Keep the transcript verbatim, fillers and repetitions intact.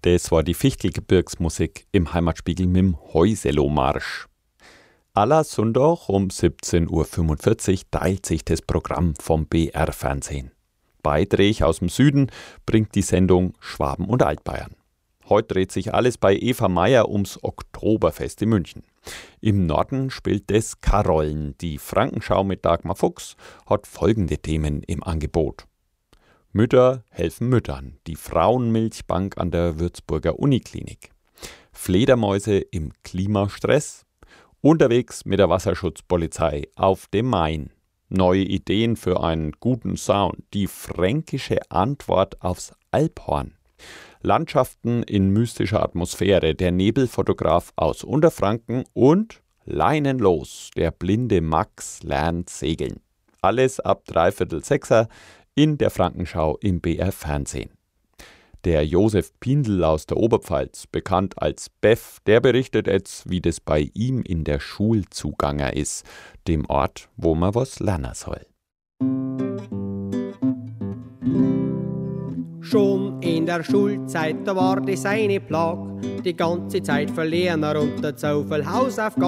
Das war die Fichtelgebirgsmusik im Heimatspiegel mit dem Heuselomarsch. Aller Sonntag um siebzehn Uhr fünfundvierzig teilt sich das Programm vom B R-Fernsehen. Beiträge aus dem Süden bringt die Sendung Schwaben und Altbayern. Heute dreht sich alles bei Eva Meyer ums Oktoberfest in München. Im Norden spielt das Karollen. Die Frankenschau mit Dagmar Fuchs hat folgende Themen im Angebot. Mütter helfen Müttern, die Frauenmilchbank an der Würzburger Uniklinik. Fledermäuse im Klimastress. Unterwegs mit der Wasserschutzpolizei auf dem Main. Neue Ideen für einen guten Sound. Die fränkische Antwort aufs Alphorn. Landschaften in mystischer Atmosphäre. Der Nebelfotograf aus Unterfranken und Leinenlos. Der blinde Max lernt segeln. Alles ab dreiviertel sechser in der Frankenschau im B R-Fernsehen. Der Josef Pindl aus der Oberpfalz, bekannt als Beff, der berichtet jetzt, wie das bei ihm in der Schul zugange ist, dem Ort, wo man was lernen soll. Schon in der Schulzeit, da war das eine Plag, die ganze Zeit verlernen und dazu viel Hausaufgaben.